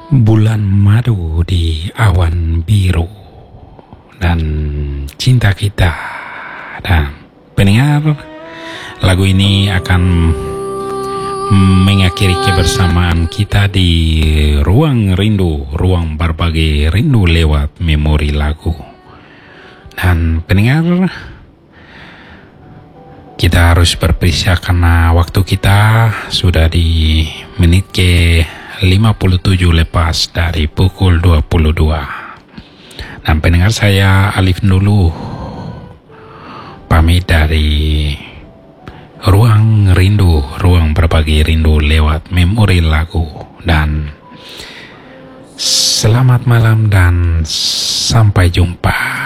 Bulan madu di awan biru dan cinta kita. Dan pendengar, lagu ini akan mengakhiri kebersamaan kita di ruang rindu, ruang berbagi rindu lewat memori lagu. Dan pendengar, kita harus berpisah karena waktu kita sudah di menit ke 57 lepas dari pukul 22. Dan pendengar, saya Alif dulu pamit dari ruang rindu, ruang berbagi rindu lewat memori lagu. Dan selamat malam dan sampai jumpa.